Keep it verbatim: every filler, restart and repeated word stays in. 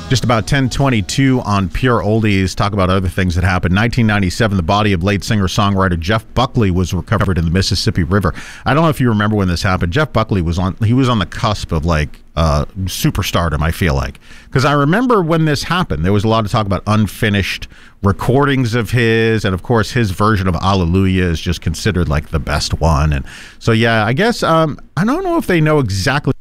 Just about ten twenty-two on Pure Oldies. Talk about other things that happened. nineteen ninety-seven, the body of late singer-songwriter Jeff Buckley was recovered in the Mississippi River. I don't know if you remember when this happened. Jeff Buckley was on, he was on the cusp of like uh, superstardom, I feel like. Because I remember when this happened, there was a lot of talk about unfinished recordings of his, and of course his version of Alleluia is just considered like the best one. And so, yeah, I guess, um, I don't know if they know exactly